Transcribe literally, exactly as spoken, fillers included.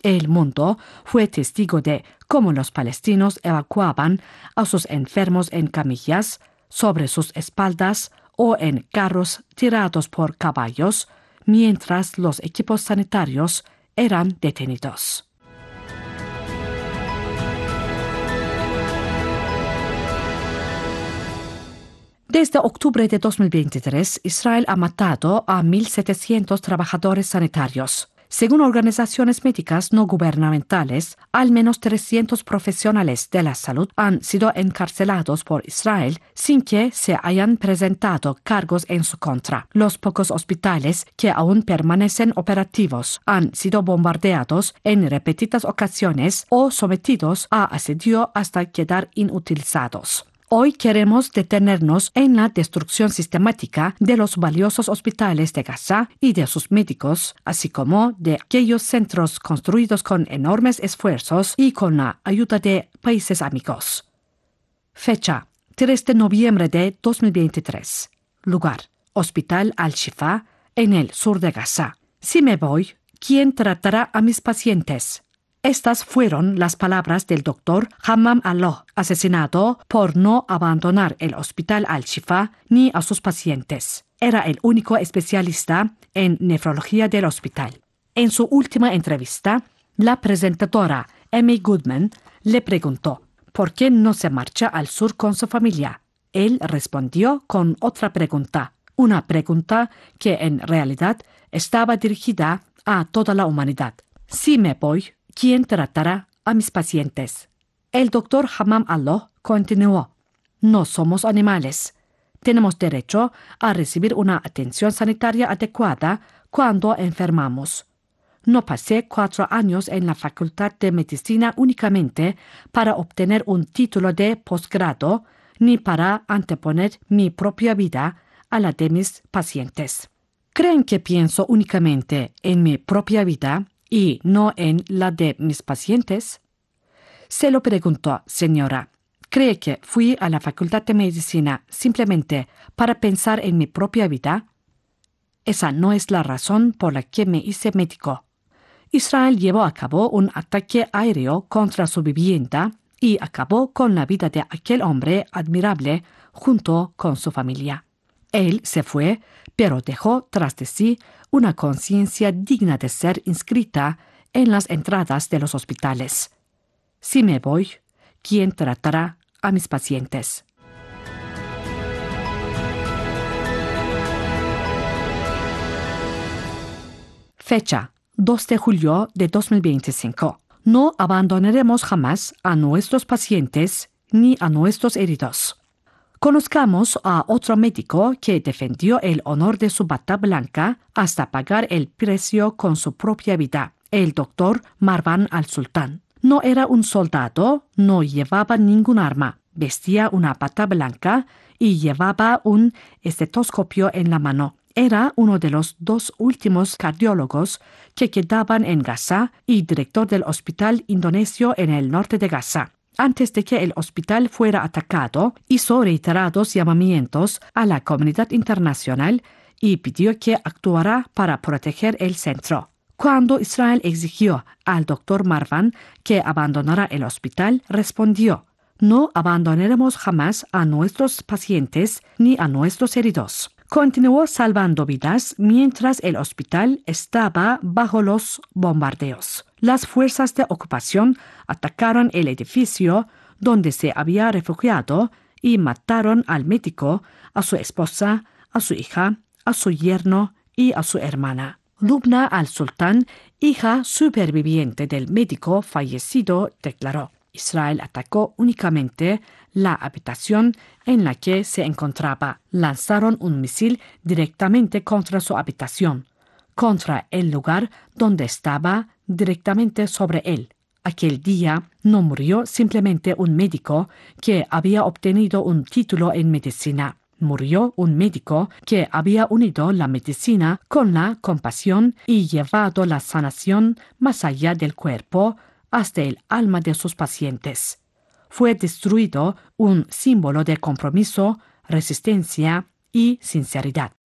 El mundo fue testigo de cómo los palestinos evacuaban a sus enfermos en camillas, sobre sus espaldas o en carros tirados por caballos, mientras los equipos sanitarios eran detenidos. Desde octubre de dos mil veintitrés, Israel ha matado a mil setecientos trabajadores sanitarios. Según organizaciones médicas no gubernamentales, al menos trescientos profesionales de la salud han sido encarcelados por Israel sin que se hayan presentado cargos en su contra. Los pocos hospitales que aún permanecen operativos han sido bombardeados en repetidas ocasiones o sometidos a asedio hasta quedar inutilizados. Hoy queremos detenernos en la destrucción sistemática de los valiosos hospitales de Gaza y de sus médicos, así como de aquellos centros construidos con enormes esfuerzos y con la ayuda de países amigos. Fecha: tres de noviembre de dos mil veintitrés. Lugar: Hospital Al-Shifa, en el sur de Gaza. Si me voy, ¿quién tratará a mis pacientes? Estas fueron las palabras del doctor Hammam Alloh, asesinado por no abandonar el Hospital Al-Shifa ni a sus pacientes. Era el único especialista en nefrología del hospital. En su última entrevista, la presentadora Amy Goodman le preguntó ¿por qué no se marcha al sur con su familia? Él respondió con otra pregunta, una pregunta que en realidad estaba dirigida a toda la humanidad. Si me voy, ¿quién tratará a mis pacientes? El doctor Hammam Alloh continuó: no somos animales. Tenemos derecho a recibir una atención sanitaria adecuada cuando enfermamos. No pasé cuatro años en la Facultad de Medicina únicamente para obtener un título de posgrado, ni para anteponer mi propia vida a la de mis pacientes. ¿Creen que pienso únicamente en mi propia vida y no en la de mis pacientes? Se lo pregunto, señora. ¿Cree que fui a la Facultad de Medicina simplemente para pensar en mi propia vida? Esa no es la razón por la que me hice médico. Israel llevó a cabo un ataque aéreo contra su vivienda y acabó con la vida de aquel hombre admirable junto con su familia. Él se fue, pero dejó tras de sí una conciencia digna de ser inscrita en las entradas de los hospitales. Si me voy, ¿quién tratará a mis pacientes? Fecha: dos de julio de dos mil veinticinco. No abandonaremos jamás a nuestros pacientes ni a nuestros heridos. Conozcamos a otro médico que defendió el honor de su bata blanca hasta pagar el precio con su propia vida, el doctor Marwan al-Sultan. No era un soldado, no llevaba ningún arma, vestía una bata blanca y llevaba un estetoscopio en la mano. Era uno de los dos últimos cardiólogos que quedaban en Gaza y director del hospital indonesio en el norte de Gaza. Antes de que el hospital fuera atacado, hizo reiterados llamamientos a la comunidad internacional y pidió que actuara para proteger el centro. Cuando Israel exigió al doctor Marwan que abandonara el hospital, respondió: no abandonaremos jamás a nuestros pacientes ni a nuestros heridos. Continuó salvando vidas mientras el hospital estaba bajo los bombardeos. Las fuerzas de ocupación atacaron el edificio donde se había refugiado y mataron al médico, a su esposa, a su hija, a su yerno y a su hermana. Lubna al-Sultan, hija superviviente del médico fallecido, declaró: Israel atacó únicamente la habitación en la que se encontraba. Lanzaron un misil directamente contra su habitación, contra el lugar donde estaba, directamente sobre él. Aquel día no murió simplemente un médico que había obtenido un título en medicina. Murió un médico que había unido la medicina con la compasión y llevado la sanación más allá del cuerpo, hasta el alma de sus pacientes. Fue destruido un símbolo de compromiso, resistencia y sinceridad.